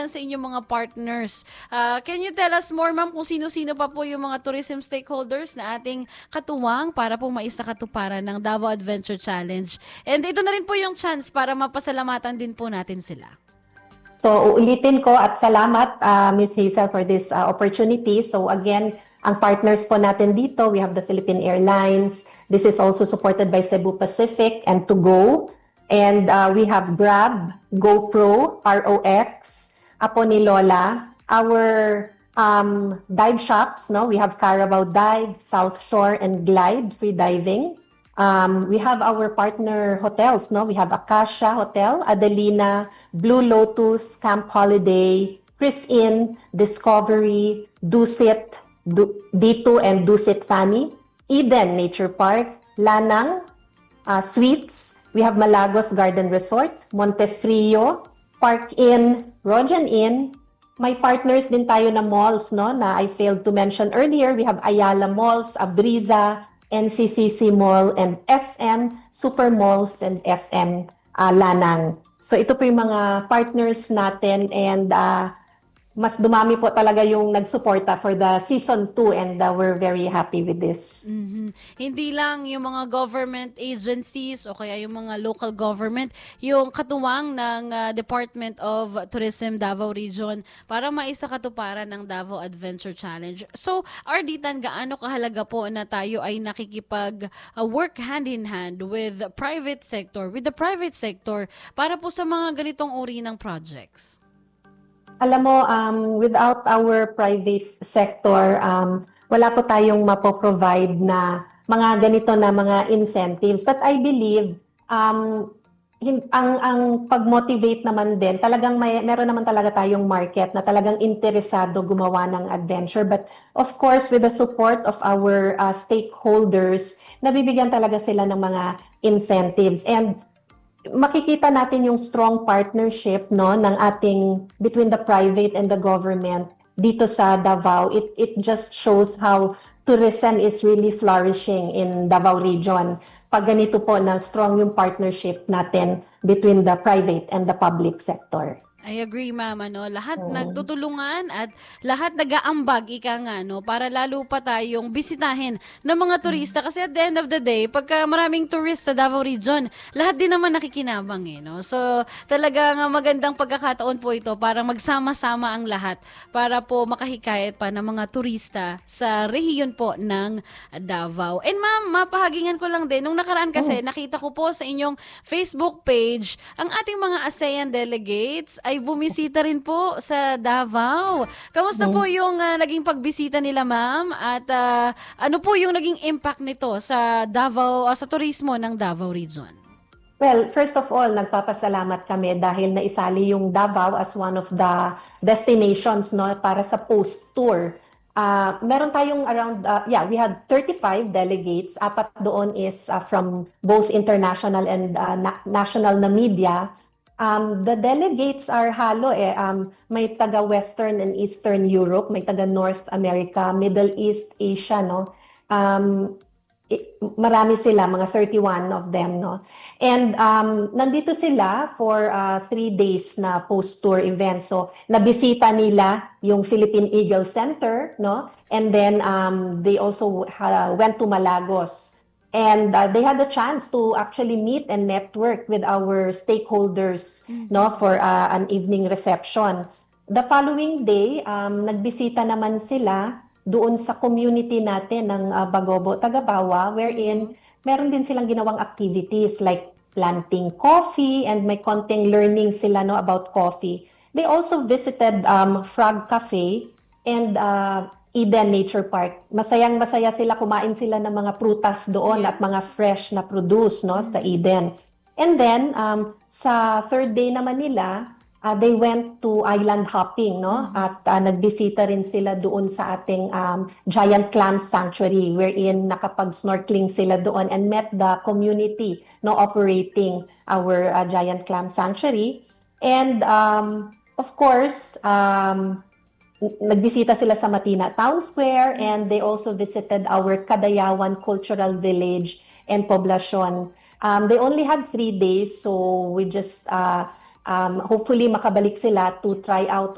naman sa inyong mga partners. Can you tell us more, ma'am, kung sino-sino pa po yung mga tourism stakeholders na ating katuwang para po maisakatuparan ng Davao Adventure Challenge? And ito na rin po yung chance para mapasalamatan din po natin sila. So uulitin ko at salamat Ms. Hazel for this opportunity. So again, ang partners po natin dito, we have the Philippine Airlines. This is also supported by Cebu Pacific and To Go. And we have Grab, GoPro, ROX, Apo ni Lola. Our dive shops, no? We have Carabao Dive, South Shore, and Glide free diving. We have our partner hotels, no? We have Acacia Hotel, Adelina, Blue Lotus, Camp Holiday, Chris Inn, Discovery, Dusit, D2 and Dusit Fanny, Eden Nature Park, Lanang, Suites. We have Malagos Garden Resort, Montefrio, Park Inn, Rojan Inn. May partners din tayo na malls, no? Na I failed to mention earlier. We have Ayala Malls, Abriza, NCCC Mall, and SM, Super Malls, and SM Lanang. So ito po yung mga partners natin, and mas dumami po talaga yung nagsuporta for the season 2, and we're very happy with this. Hindi lang yung mga government agencies o kaya yung mga local government, yung katuwang ng Department of Tourism Davao Region para maisakatuparan ng Davao Adventure Challenge. So, Arditan, gaano kahalaga po na tayo ay nakikipag-work hand in hand with the private sector para po sa mga ganitong uri ng projects? Alam mo, without our private sector, wala po tayong mapoprovide na mga ganito na mga incentives. But I believe, ang pag-motivate naman din, talagang meron naman talaga tayong market na talagang interesado gumawa ng adventure. But of course, with the support of our stakeholders, nabibigyan talaga sila ng mga incentives. And makikita natin yung strong partnership, no, ng ating between the private and the government dito sa Davao. It just shows how tourism is really flourishing in Davao region. Pag ganito po na strong yung partnership natin between the private and the public sector. I agree, ma'am. Lahat nagtutulungan at lahat nag-aambag, ika nga, no, para lalo pa tayong bisitahin ng mga turista. Kasi at the end of the day, pagka maraming tourist sa Davao Region, lahat din naman nakikinabang, no? So, talagang magandang pagkakataon po ito para magsama-sama ang lahat para po makahikayat pa ng mga turista sa rehiyon po ng Davao. And ma'am, mapahagingan ko lang din, nung nakaraan kasi, nakita ko po sa inyong Facebook page, ang ating mga ASEAN delegates ay bumisita rin po sa Davao. Kamusta po yung naging pagbisita nila, ma'am? At ano po yung naging impact nito sa Davao, sa turismo ng Davao Region? Well, first of all, nagpapasalamat kami dahil naisali yung Davao as one of the destinations, no, para sa post-tour. Meron tayong around, we had 35 delegates. 4 doon is from both international and national na media. The delegates are halo may taga Western and Eastern Europe, may taga North America, Middle East, Asia, no. Marami sila, mga 31 of them, no. And nandito sila for 3 days na post-tour event. So nabisita nila yung Philippine Eagle Center, no. And then they also went to Malagos. And they had the chance to actually meet and network with our stakeholders, no, for an evening reception. The following day, nagbisita naman sila doon sa community natin ng Bagobo, Tagabawa, wherein meron din silang ginawang activities like planting coffee, and may konting learning sila, no, about coffee. They also visited Frog Cafe and Eden Nature Park. Masayang-masaya sila, kumain sila ng mga prutas doon at mga fresh na produce, no, sa Eden. And then sa third day naman nila, they went to island hopping, no, at nagbisita rin sila doon sa ating Giant Clam Sanctuary, wherein nakapag-snorkeling sila doon and met the community, no, operating our Giant Clam Sanctuary. And of course, nagbisita sila sa Matina Town Square, and they also visited our Kadayawan Cultural Village and Poblacion. They only had 3 days, so we just hopefully makabalik sila to try out